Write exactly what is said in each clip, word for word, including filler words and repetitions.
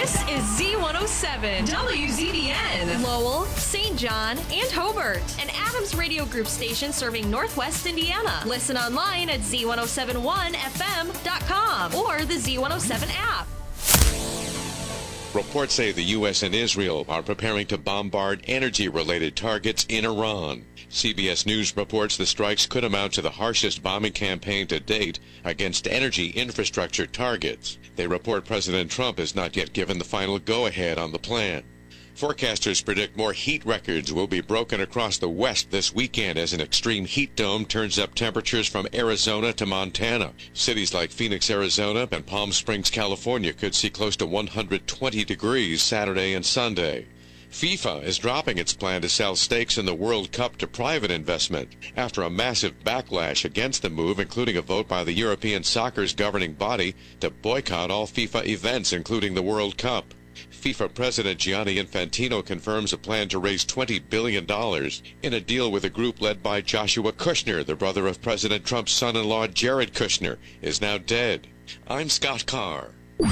This is Z one oh seven, W Z B N, Lowell, Saint John, and Hobart, an Adams Radio Group station serving Northwest Indiana. Listen online at Z one oh seven one F M dot com or the Z one oh seven app. Reports say the U S and Israel are preparing to bombard energy-related targets in Iran. C B S News reports the strikes could amount to the harshest bombing campaign to date against energy infrastructure targets. They report President Trump has not yet given the final go-ahead on the plan. Forecasters predict more heat records will be broken across the West this weekend as an extreme heat dome turns up temperatures from Arizona to Montana. Cities like Phoenix, Arizona, and Palm Springs, California could see close to one hundred twenty degrees Saturday and Sunday. FIFA is dropping its plan to sell stakes in the World Cup to private investment after a massive backlash against the move, including a vote by the European soccer's governing body to boycott all FIFA events, including the World Cup. FIFA President Gianni Infantino confirms a plan to raise twenty billion dollars in a deal with a group led by Joshua Kushner, the brother of President Trump's son-in-law Jared Kushner, is now dead. I'm Scott Carr.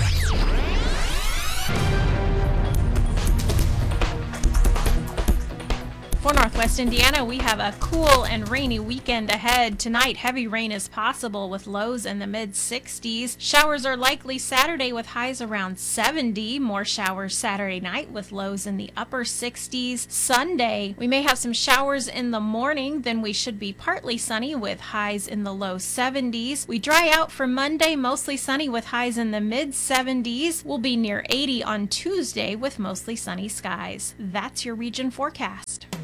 For Northwest Indiana, we have a cool and rainy weekend ahead. Tonight, heavy rain is possible with lows in the mid sixties. Showers are likely Saturday with highs around seventy. More showers Saturday night with lows in the upper sixties. Sunday, we may have some showers in the morning. Then we should be partly sunny with highs in the low seventies. We dry out for Monday, mostly sunny with highs in the mid seventies. We'll be near eighty on Tuesday with mostly sunny skies. That's your region forecast.